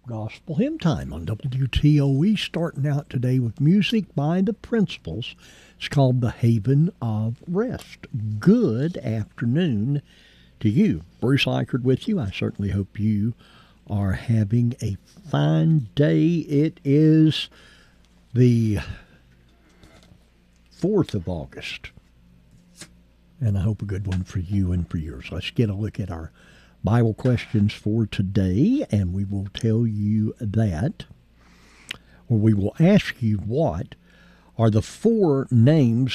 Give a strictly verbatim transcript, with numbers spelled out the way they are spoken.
Gospel Hymn Time on W T O E, starting out today with music by the Principles. It's called The Haven of Rest. Good afternoon to you. Bruce Eichard with you. I certainly hope you are having a fine day. It is the fourth of August, and I hope a good one for you and for yours. Let's get a look at our Bible questions for today, and we will tell you that, or we will ask you what are the four names